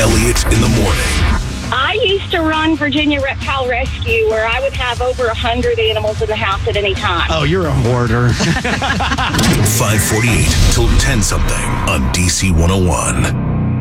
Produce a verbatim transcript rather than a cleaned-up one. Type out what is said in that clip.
Elliott in the morning. I used to run Virginia Reptile Rescue, where I would have over one hundred animals in the house at any time. Oh, you're a hoarder. five forty-eight till ten something on D C one oh one.